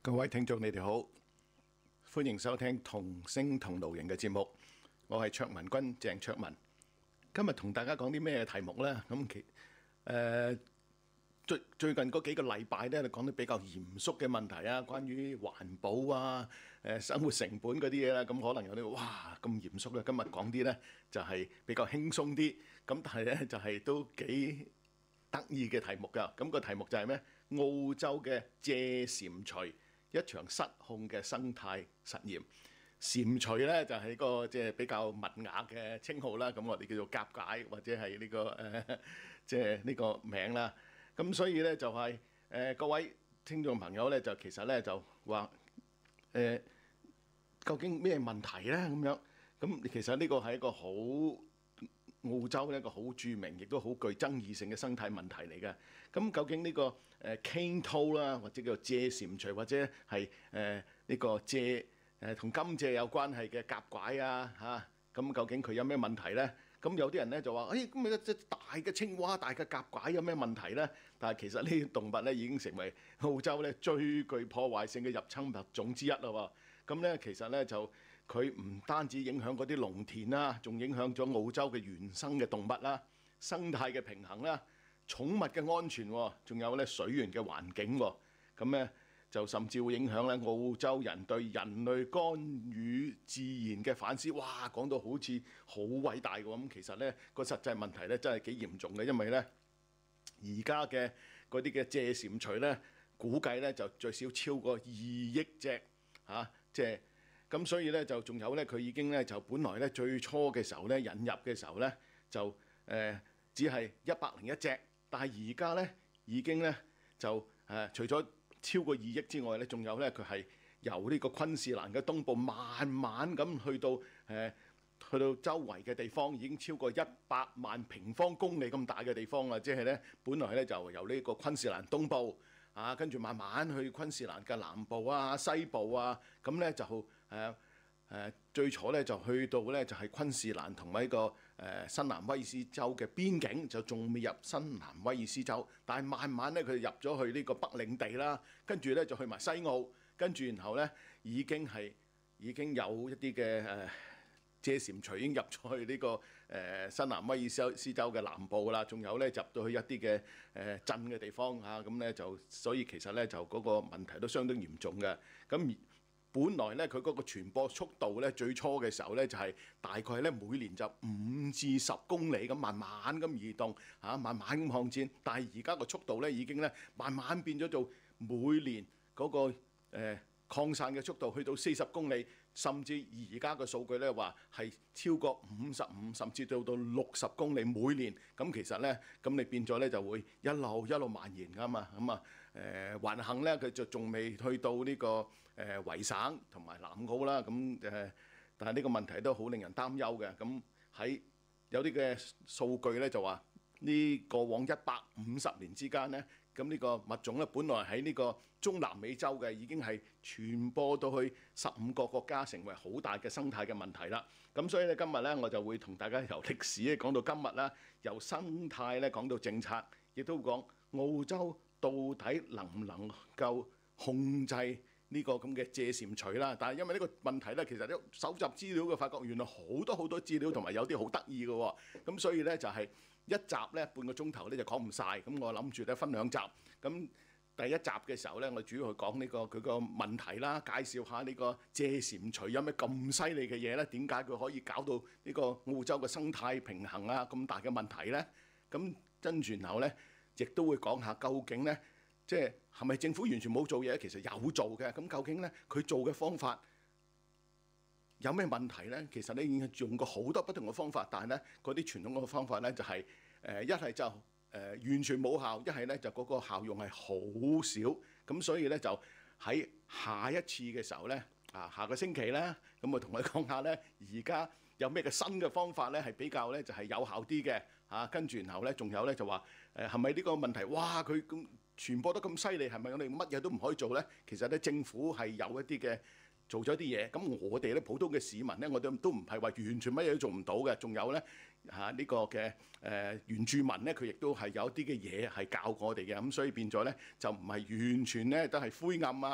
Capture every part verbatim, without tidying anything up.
各位聽眾，你哋好，歡迎收聽同聲同路人嘅節目。我係卓文君，鄭卓文。今日同大家講啲咩題目呢？咁其誒最最近嗰幾個禮拜咧，講啲比較嚴肅嘅問題啊，關於環保啊、誒生活成本嗰啲嘢啦。咁可能有啲哇咁嚴肅嘅，今日講啲呢就係比較輕鬆啲。咁但係呢就係都幾得意嘅題目㗎。咁個題目就係咩？澳洲嘅借蟾蜍。一場失控嘅生態實驗，蟾蜍咧就係個即係比較文雅嘅稱號啦。咁我哋叫做甲解或者係呢個誒，即係呢個名啦。咁所以咧就係誒各位聽眾朋友咧，就其實咧就話誒究竟咩問題咧咁樣？咁其實呢個係一個好澳洲一個好著名，亦都好具爭議性嘅生態問題嚟嘅。咁究竟呢個誒 cane toad 啦，或者叫借蟾蜍，或者係誒呢個借誒同甘蔗有關係嘅甲拐啊嚇，咁究竟佢有咩問題咧？咁有啲人咧就話：誒咁啊，隻大嘅青蛙、大嘅甲拐有咩問題咧？但係其實呢啲動物咧已經成為澳洲咧最具破壞性嘅入侵物種之一啦喎。咁咧其實咧就佢唔單止影響嗰啲農田啦，仲影響咗澳洲嘅原生嘅動物啦、生態嘅平衡啦、寵物嘅安全，仲有咧水源嘅環境。咁咧就甚至會影響咧澳洲人對人類干預自然嘅反思。哇，講到好似好偉大嘅咁，其實咧個實際問題咧真係幾嚴重嘅，因為咧而家嘅嗰啲嘅借蟾蜍咧，估計咧就最少超過二億隻嚇，即係。咁所以咧就仲有咧，佢已經咧就本來咧最初嘅時候咧引入嘅時候咧就誒、呃、只係一百零一隻，但係而家咧已經咧就誒、呃、除咗超過二億之外咧，仲有咧佢係由呢個昆士蘭嘅東部慢慢咁去到誒、呃、去到周圍嘅地方，已經超過一百萬平方公里咁大嘅地方啦。即係咧本來咧就由呢個昆士蘭東部。啊，跟住慢慢去昆士蘭嘅南部啊、西部啊，咁咧就誒誒、呃呃、最初咧就去到咧就係、是、昆士蘭同埋呢個誒、呃、新南威爾斯州嘅邊境，就仲未入新南威爾斯州，但係慢慢咧佢入咗去呢個北領地啦，跟住咧就去埋西澳，跟住然後咧已經係已經有一啲嘅誒借蟾蜍已經入咗去呢、這個誒、呃、新南威爾斯州嘅南部啦，仲有咧入到去一啲嘅誒鎮嘅地方嚇，咁、啊、咧就所以其實咧就嗰個問題都相當嚴重嘅。咁本來咧佢嗰個傳播速度咧最初嘅時候咧就係、是、大概咧每年就五至十公里咁慢慢咁移動嚇、啊，慢慢咁擴展，但係而家個速度咧已經咧慢慢變咗做每年嗰、那個誒。呃擴散嘅速度去到四十公里，甚至而家嘅數據咧話係超過五十五，甚至到到六十公里每年。咁其實咧，咁你變咗咧就會一路一路蔓延㗎嘛。咁啊誒，橫行咧佢就仲未去到呢、這個誒維、呃、省同埋南澳啦。咁誒、呃，但係呢個問題都好令人擔憂嘅。咁喺有啲嘅數據咧就話呢過往一百五十年之間咧。咁呢個物種咧，本來喺呢個中南美洲嘅，已經係傳播到去十五個國家，成為好大嘅生態嘅問題啦。咁所以咧，今日咧我就會同大家由歷史咧講到今日啦，由生態咧講到政策，亦都講澳洲到底能唔能夠控制呢個咁嘅借蟾蜍啦。但係因為呢個問題咧，其實都搜集資料嘅，發覺原來好多好多資料，同埋有啲好得意嘅喎。咁所以咧就係、是。一集咧半個鐘頭咧就講唔晒，咁我諗住咧分兩集。咁第一集嘅時候咧，我主要去講呢個佢個問題啦，介紹下呢個借蟾蜍有咩咁犀利嘅嘢咧？點解佢可以搞到呢個澳洲嘅生態平衡啊咁大嘅問題咧？咁跟住然後咧，亦都會講下究竟咧，即係係咪政府完全冇做嘢？其實有做嘅。咁究竟咧佢做嘅方法有咩問題咧？其實咧已經用過好多不同嘅方法，但係咧嗰啲傳統嘅方法咧就係誒一係就誒、呃、完全冇效，一係咧就嗰個效用係好少。咁所以咧就喺下一次嘅時候咧啊，下個星期咧，咁我同佢講下咧，而家有咩嘅新嘅方法咧係比較咧就係、是、有效啲嘅嚇。跟住然後咧仲有咧就話誒係咪呢個問題？哇！佢咁傳播得咁犀利，係咪我哋乜嘢都唔可以做咧？其實咧政府係有一啲嘅。做咗啲嘢，咁我哋咧普通嘅市民咧，我哋都唔係話完全乜嘢都做唔到嘅。仲有咧嚇呢、這個嘅誒、呃、原住民咧，佢亦都係有啲嘅嘢係教過我哋嘅。咁所以變咗咧就唔係完全咧都係灰暗啊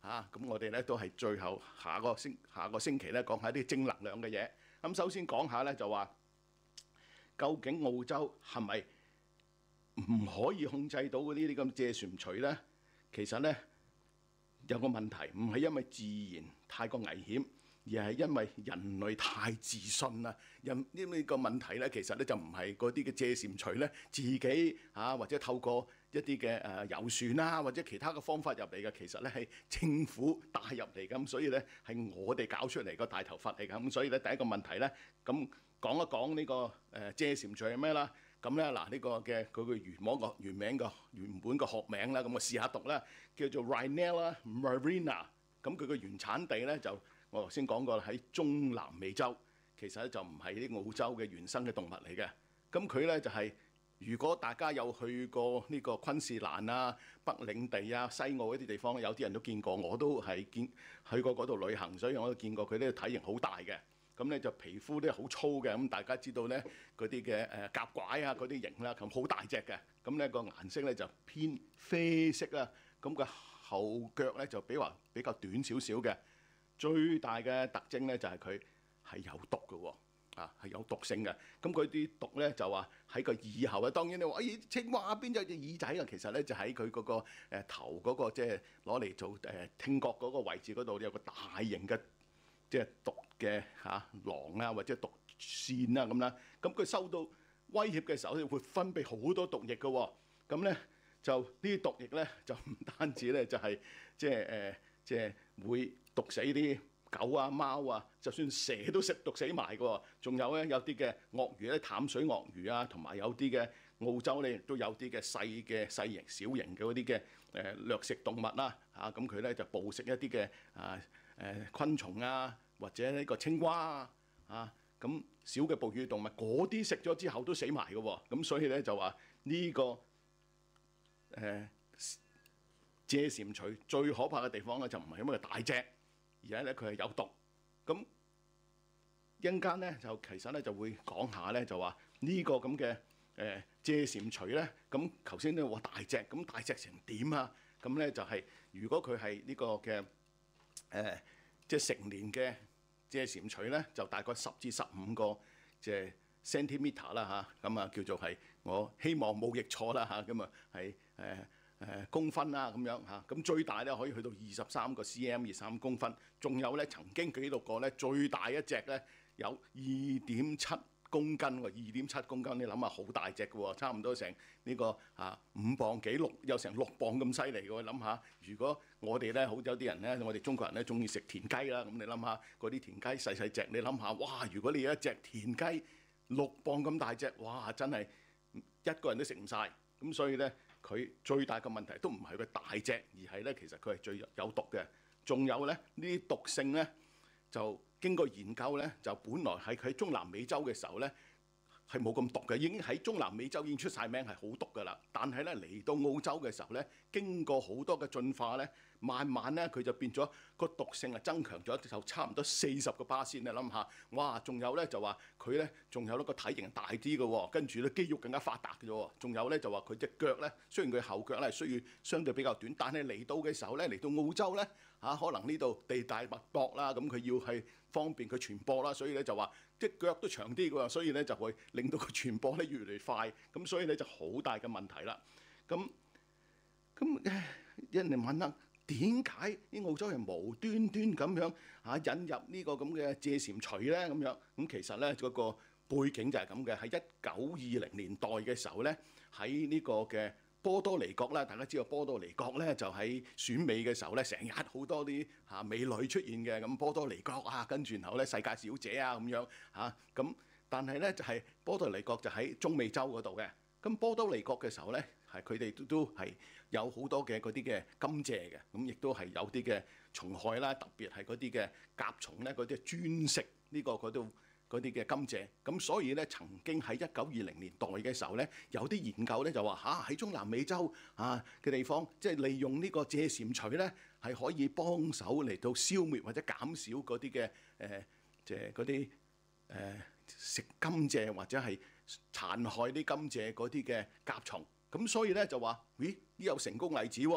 嚇，咁我哋咧都係最後下個星下個星期咧講下啲正能量嘅嘢。咁首先講下咧就話，究竟澳洲係咪唔可以控制到嗰啲啲咁借船除咧？其實咧有個問題，唔係因為自然太過危險，而係因為人類太自信啦。因因為呢個問題咧，其實咧就唔係嗰啲嘅借船除咧自己嚇，或者透過一啲嘅誒遊船啊，或者其他嘅方法入嚟嘅，其實咧係政府帶入嚟咁，所以咧係我哋搞出嚟個大頭佛嚟㗎。咁所以咧第一個問題咧，咁講一講呢個誒借船除係咩啦？咁咧嗱，呢個嘅佢個原名個原名個原本個學名啦，咁我試下讀啦，叫做 Rhinella marina。咁佢個原產地咧就我頭先講過喺中南美洲，其實咧就唔係啲澳洲嘅原生嘅動物嚟嘅。咁佢咧就係、是、如果大家有去過呢個昆士蘭啊、北領地啊、西澳嗰啲地方，有啲人都見過，我都係見去過嗰度旅行，所以我都見過佢呢個體型好大嘅。咁咧就皮膚咧好粗嘅，咁大家知道咧嗰啲嘅誒甲拐啊嗰啲型啦，咁好大隻嘅。咁咧個顏色咧就偏啡色啦。咁個後腳咧就比話比較短少少嘅。最大嘅特徵咧就係佢係有毒嘅喎，啊係有毒性嘅。咁佢啲毒咧就話喺個耳後啊。當然你話誒青蛙邊有隻耳仔啊？其實咧就喺佢嗰個誒頭嗰個即係攞嚟做誒聽覺嗰個位置嗰度有個大型嘅。即係毒嘅嚇囊啊，或者毒腺啊咁啦。咁佢受到威脅嘅時候，咧會分泌好多毒液嘅喎。咁咧就呢啲毒液咧就唔單止咧就係即係誒即係會毒死啲狗啊、貓啊，就算蛇都食毒死埋嘅喎。仲有咧有啲嘅鱷魚咧，淡水鱷魚啊，同埋有啲嘅澳洲咧亦都有啲嘅細嘅細型、小型嘅嗰啲嘅誒掠食動物啦嚇。咁佢咧就捕食一啲嘅啊。誒昆蟲啊，或者呢個青蛙啊，啊咁小嘅哺乳動物，嗰啲食咗之後都死埋嘅喎。咁所以咧就話呢、這個誒、呃、借蟾蜍最可怕嘅地方咧，就唔係因為佢大隻，而係咧佢係有毒。咁一陣間咧就其實咧就會講下咧，就話呢個咁嘅誒借蟾蜍咧，咁頭先都話大隻，咁大隻成點啊？咁咧就係、是、如果佢係呢個嘅。誒、呃，即係成年嘅借蟾蜍咧，就大概十至十五個即係 centimeter 啦嚇，咁啊叫做係我希望冇譯錯啦嚇，咁啊係誒誒公分啦咁樣嚇，咁最大咧可以去到二十三個 cm， 二三公分，仲有咧曾經記錄過咧最大一隻咧有二點七公斤喎，二點七公斤，你諗下好大隻嘅喎，差唔多成呢個啊五磅幾六，有成六磅咁犀利嘅喎。諗下，如果我哋咧好有啲人咧，我哋中國人咧中意食田雞啦，咁你諗下嗰啲田雞細細隻，你諗下，哇！如果你有一隻田雞六磅咁大隻，哇！真係一個人都食唔晒。咁所以咧，佢最大嘅問題都唔係佢大隻，而係咧其實佢係最有毒嘅。仲有咧呢啲毒性咧就。經過研究咧，就本來喺佢喺中南美洲嘅時候咧係冇咁毒嘅，已經喺中南美洲已經出晒名係好毒㗎啦。但係咧嚟到澳洲嘅時候咧，經過好多嘅進化咧，慢慢咧佢就變咗個毒性係增強咗，就差唔多四十個巴仙。你諗下，哇！仲有咧就話佢咧仲有一個體型大啲嘅喎，跟住咧肌肉更加發達嘅喎。仲有咧就話佢隻腳咧，雖然佢後腳咧需要相對比較短，但係嚟到嘅時候咧，嚟到澳洲咧嚇、啊，可能呢度地大物博啦，咁佢要係方便佢傳播啦，所以咧就話隻腳都長啲嘅喎，所以咧就會令到佢傳播咧越嚟越快，咁所以咧就好大嘅問題啦。咁咁人哋問啦，點解啲澳洲人無端端咁樣嚇引入呢個咁嘅借蟾蜍咧？咁樣咁其實咧嗰個背景就係咁嘅，喺一九二零年代嘅時候咧，喺呢個嘅波多黎各啦，大家知道波多黎各咧就喺選美嘅時候咧，成日好多啲嚇美女出現嘅，咁波多黎各啊，跟住然後咧世界小姐啊咁樣嚇，咁但係咧就係波多黎各就喺中美洲嗰度嘅，咁波多黎各嘅時候咧係佢哋都都係有好多嘅嗰啲嘅甘蔗嘅，咁亦都係有啲嘅蟲害啦，特別係嗰啲嘅甲蟲咧，嗰啲專食呢個嗰度。嗰啲嘅甘蔗，咁所以咧曾經喺一九二零年代嘅時候咧，有啲研究咧就話嚇喺中南美洲啊嘅地方，即係利用呢個借蟾蜍咧，係可以幫手嚟到消滅或者減少嗰啲嘅誒，即係嗰啲誒食甘蔗或者係殘害啲甘蔗嗰啲嘅甲蟲。咁所以咧就話，咦呢有成功例子喎。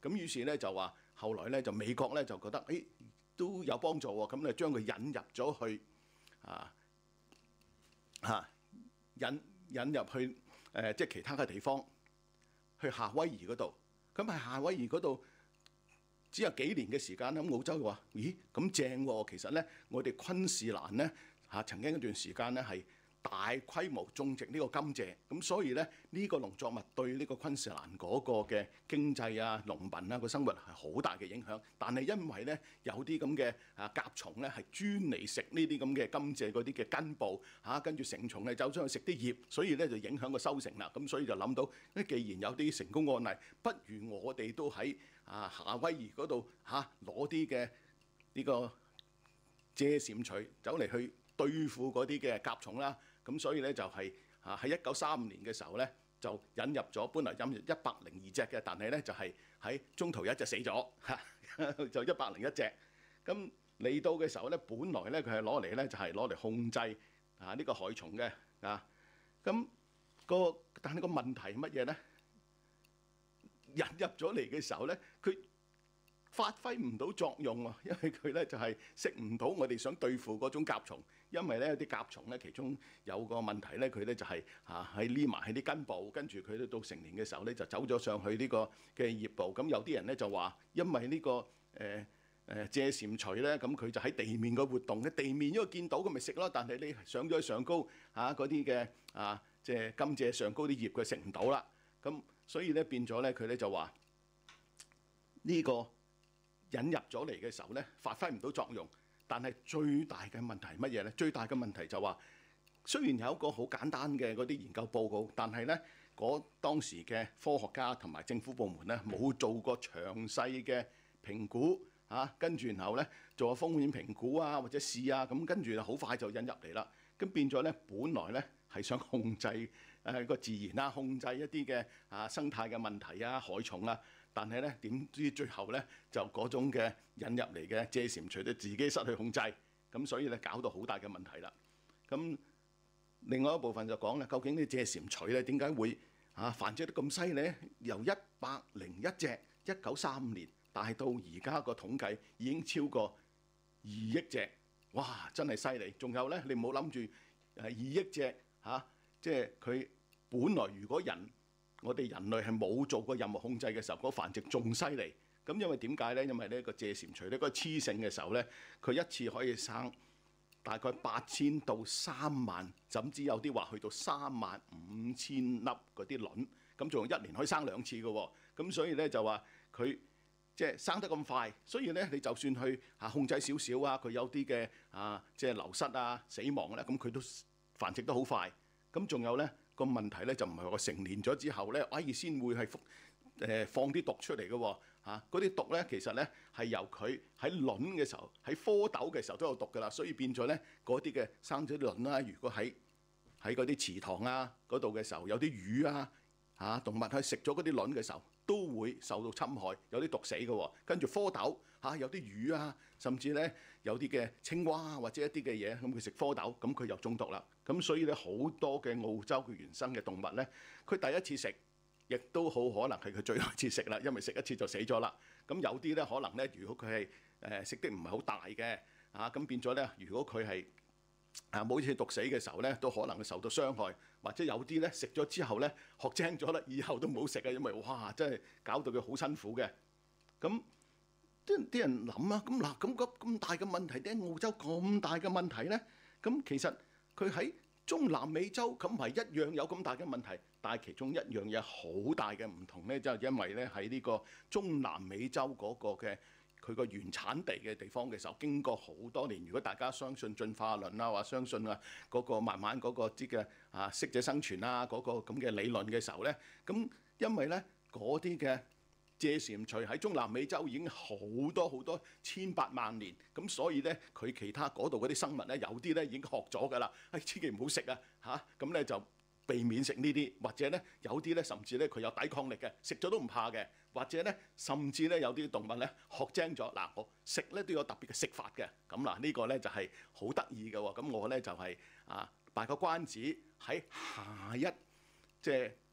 咁於是咧就話後來咧就美國咧就覺得誒都有幫助喎，咁咧將佢引入咗去啊嚇引引入去誒即係其他嘅地方，去夏威夷嗰度。咁喺夏威夷嗰度只有幾年嘅時間啦。咁澳洲話：咦，咁正喎！其實咧，我哋昆士蘭咧嚇曾經一段時間咧係大規模種植呢個甘蔗，咁所以咧呢個農作物對呢個昆士蘭嗰個嘅經濟啊、農民啊個生活係好大嘅影響。但係因為咧有啲咁嘅啊甲蟲咧係專嚟食呢啲咁嘅甘蔗嗰啲嘅根部嚇，跟住成蟲咧走出去食啲葉，所以咧就影響個收成啦。咁所以就諗到，既然有啲成功案例，不如我哋都喺啊夏威夷嗰度嚇攞啲嘅呢個蔗蟬默走嚟去對付嗰啲嘅甲蟲啦。咁所以咧就係啊喺一九三五年嘅時候咧就引入咗，本來引入一百零二隻嘅，但係咧就係喺中途一隻死咗嚇，就一百零一隻。咁嚟到嘅時候咧，本來咧佢係攞嚟咧就係攞嚟控制啊呢個害蟲嘅啊。咁個但係個問題係乜嘢咧？引入咗嚟嘅時候咧，佢發揮唔到作用喎，因為佢咧就係食唔到我哋想對付嗰種甲蟲。因為咧有啲甲蟲咧，其中有個問題咧，佢咧就係嚇喺匿埋喺啲根部，跟住佢咧到成年嘅時候咧就走咗上去呢個嘅葉部。咁有啲人咧就話，因為呢個誒誒蔗蟬默咧，咁佢就喺地面嘅活動嘅地面，因為見到咁咪食咯。但係你上咗去上高嚇嗰啲嘅啊，即係甘蔗上高啲葉，佢食唔到啦。咁所以咧變咗咧，佢咧就話呢個引入咗嚟嘅時候咧，發揮唔到作用。但係最大嘅問題係乜嘢咧？最大嘅問題就話，雖然有一個好簡單嘅嗰啲研究報告，但係咧嗰當時嘅科學家同埋政府部門咧冇做過詳細嘅評估嚇，跟住然後咧做個風險評估啊，或者試啊，咁跟住就好快就引入嚟啦。咁變咗咧，本來咧係想控制誒個自然啊，控制一啲嘅啊生態嘅問題啊、害蟲啊。但係咧，點知最後咧就嗰種嘅引入嚟嘅蔗蟬默，自己失去控制，咁所以咧搞到好大嘅問題啦。咁另外一部分就講咧，究竟啲蔗蟬默咧點解會啊繁殖得咁犀利？由一百零一隻一九三五年，大到而家個統計已經超過二億隻，哇！真係犀利。仲有咧，你唔好諗住誒二億隻嚇，即係佢本來如果人我哋人類係冇做過任何控制嘅時候，嗰個繁殖仲犀利。咁因為點解咧？因為呢個蔗蟬默咧，嗰個雌性嘅時候咧，佢一次可以生大概八千到三萬，甚至有啲話去到三萬五千粒嗰啲卵。咁仲有一年可以生兩次嘅喎。咁所以咧就話佢即係生得咁快，所以咧你就算去嚇控制少少啊，佢有啲嘅啊即係流失啊、死亡咧，咁佢都繁殖得好快。咁仲有咧。個問題咧就唔係話成年咗之後咧，哎先會係誒放啲毒出嚟嘅喎嚇。嗰啲毒咧其實咧係由佢喺卵嘅時候，喺蝌蚪嘅時候都有毒㗎啦。所以變咗咧嗰啲嘅生咗卵啦，如果喺喺嗰啲池塘啊嗰度嘅時候，有啲魚啊嚇動物去食咗嗰啲卵嘅時候，都會受到侵害，有啲毒死嘅喎。跟住蝌蚪嚇有啲魚啊，甚至咧有啲嘅青蛙啊或者一啲嘅嘢，咁佢食蝌蚪，咁佢又中毒啦。咁所以咧好多嘅澳洲嘅原生嘅動物咧，佢第一次食，亦都好可能係佢最後一次食啦，因為食一次就死咗啦。咁有啲咧可能咧，如果佢係誒食得唔係好大嘅啊，咁變咗咧，如果佢係啊冇似毒死嘅時候咧，都可能會受到傷害，或者有啲咧食咗之後咧學精咗啦，以後都冇食啊，因為哇真係搞到佢好辛苦嘅。咁啲啲人諗啊，咁嗱咁咁咁大嘅問題，點解澳洲咁大嘅問題咧？咁其實佢喺中南美洲咁係一樣有咁大嘅問題，但係其中一樣嘢好大嘅唔同咧，就係因為咧喺呢個中南美洲嗰個嘅佢個原產地嘅地方嘅時候，經過好多年，如果大家相信進化論啊，或相信啊嗰個慢慢嗰個啲嘅啊適者生存啊嗰個咁嘅理論嘅時候咧，咁因為咧嗰啲嘅蔗蟬默喺中南美洲已經好多好多千百萬年，咁所以咧佢其他嗰度嗰啲生物咧有啲咧已經學咗㗎啦，誒千祈唔好食啊嚇，咁咧就避免食呢啲，或者咧有啲咧甚至咧佢有抵抗力嘅，食咗都唔怕嘅，或者咧甚至咧有啲動物咧學精咗，嗱我食咧都有特別嘅食法嘅，咁嗱呢個咧就係好得意嘅喎，咁我咧就係啊賣個關子喺下一即係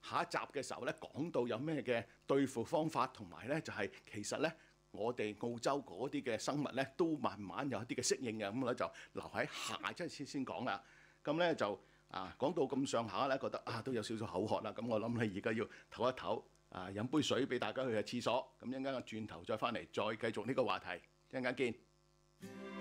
下一集嘅時候咧講到有咩嘅對付方法，同埋咧就係、是、其實咧我哋澳洲嗰啲嘅生物咧都慢慢有一啲嘅適應嘅，咁咧就留喺下一次先講啦。咁咧就啊講到咁上下咧，覺得啊都有少少口渴啦，咁我諗你而家要唞一唞，啊飲杯水俾大家去下廁所，咁一陣間我轉頭再翻嚟再繼續呢個話題，一陣間見。